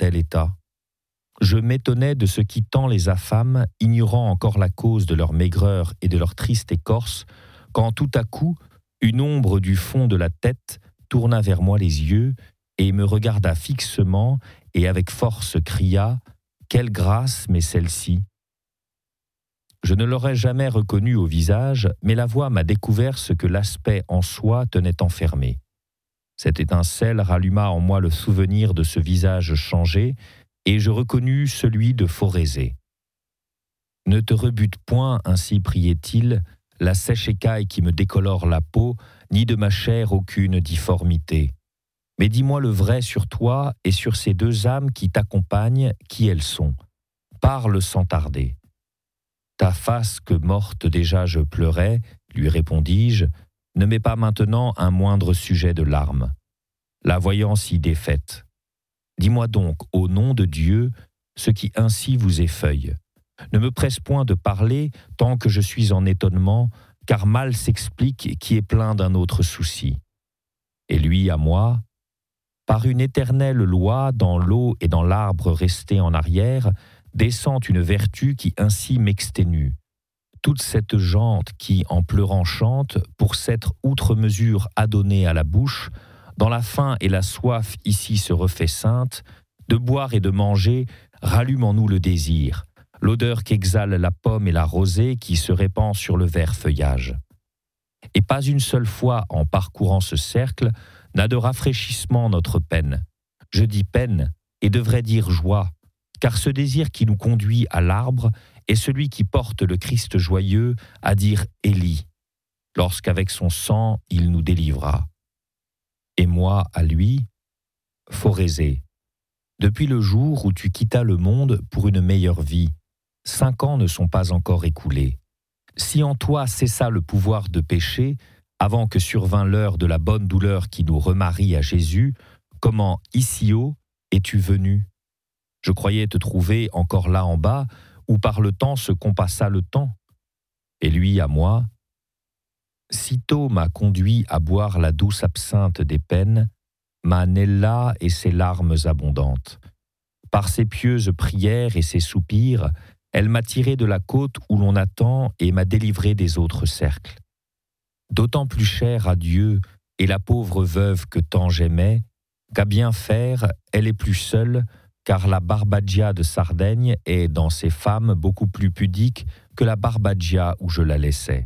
tel état. Je m'étonnais de ce qui tend les affament, ignorant encore la cause de leur maigreur et de leur triste écorce, quand tout à coup, une ombre du fond de la tête tourna vers moi les yeux et me regarda fixement et avec force cria « Quelle grâce, mais celle-ci !» Je ne l'aurais jamais reconnu au visage, mais la voix m'a découvert ce que l'aspect en soi tenait enfermé. Cette étincelle ralluma en moi le souvenir de ce visage changé, et je reconnus celui de Phorézée. « Ne te rebute point, ainsi priait-il, la sèche écaille qui me décolore la peau, ni de ma chair aucune difformité. Mais dis-moi le vrai sur toi et sur ces deux âmes qui t'accompagnent, qui elles sont. Parle sans tarder. » Ta face que morte déjà je pleurais, lui répondis-je, ne m'est pas maintenant un moindre sujet de larmes. La voyant si défaite. Dis-moi donc, au nom de Dieu, ce qui ainsi vous effeuille. Ne me presse point de parler tant que je suis en étonnement, car mal s'explique qui est plein d'un autre souci. Et lui à moi, par une éternelle loi, dans l'eau et dans l'arbre resté en arrière, descend une vertu qui ainsi m'exténue. Toute cette gente qui, en pleurant, chante, pour s'être outre mesure adonnée à la bouche, dans la faim et la soif ici se refait sainte, de boire et de manger, rallume en nous le désir, l'odeur qu'exhale la pomme et la rosée qui se répand sur le vert feuillage. Et pas une seule fois, en parcourant ce cercle, n'a de rafraîchissement notre peine. Je dis peine et devrais dire joie, car ce désir qui nous conduit à l'arbre est celui qui porte le Christ joyeux à dire « Élie », lorsqu'avec son sang il nous délivra. Et moi à lui, Phorézée, depuis le jour où tu quittas le monde pour une meilleure vie, 5 ans ne sont pas encore écoulés. Si en toi cessa le pouvoir de pécher, avant que survînt l'heure de la bonne douleur qui nous remarie à Jésus, comment, ici-haut, es-tu venu ? Je croyais te trouver encore là en bas, où par le temps se compassa le temps. Et lui à moi, sitôt m'a conduit à boire la douce absinthe des peines, ma Nella et ses larmes abondantes. Par ses pieuses prières et ses soupirs, elle m'a tiré de la côte où l'on attend et m'a délivré des autres cercles. D'autant plus chère à Dieu et la pauvre veuve que tant j'aimais, qu'à bien faire, elle est plus seule, car la Barbagia de Sardaigne est, dans ses femmes, beaucoup plus pudique que la Barbagia où je la laissais.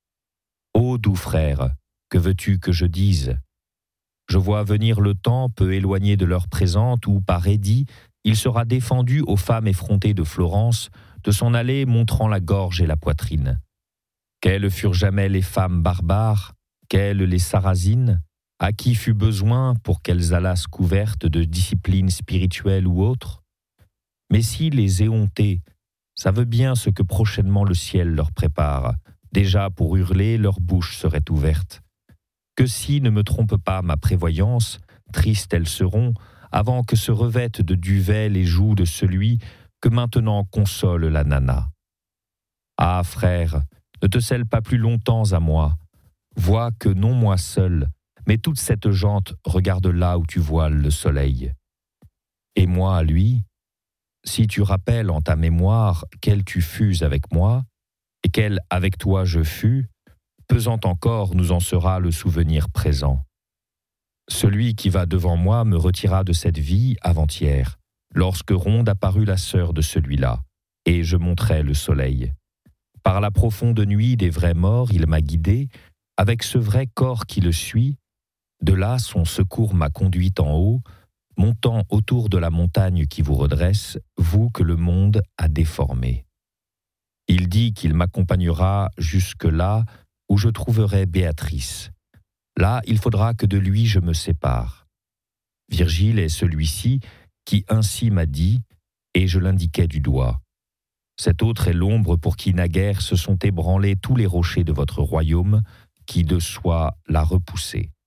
Ô doux frère, que veux-tu que je dise ? Je vois venir le temps peu éloigné de l'heure présente où, par édit, il sera défendu aux femmes effrontées de Florence de s'en aller montrant la gorge et la poitrine. Quelles furent jamais les femmes barbares, quelles les sarrasines, à qui fut besoin pour qu'elles allassent couvertes de discipline spirituelle ou autre ? Mais si les éhontées savent bien ce que prochainement le ciel leur prépare, déjà pour hurler, leur bouche serait ouverte. Que si ne me trompe pas ma prévoyance, tristes elles seront, avant que se revêtent de duvet les joues de celui que maintenant console la nana. Ah, frère, ne te scelle pas plus longtemps à moi. Vois que non moi seul, mais toute cette gente regarde là où tu voiles le soleil. Et moi à lui, si tu rappelles en ta mémoire quel tu fus avec moi, et quel avec toi je fus, pesant encore nous en sera le souvenir présent. Celui qui va devant moi me retira de cette vie avant-hier, lorsque ronde apparut la sœur de celui-là, et je montrai le soleil. Par la profonde nuit des vrais morts, il m'a guidé, avec ce vrai corps qui le suit. De là, son secours m'a conduit en haut, montant autour de la montagne qui vous redresse, vous que le monde a déformé. Il dit qu'il m'accompagnera jusque-là, où je trouverai Béatrice. Là, il faudra que de lui je me sépare. Virgile est celui-ci qui ainsi m'a dit, et je l'indiquai du doigt. Cet autre est l'ombre pour qui naguère se sont ébranlés tous les rochers de votre royaume, qui de soi l'a repoussé.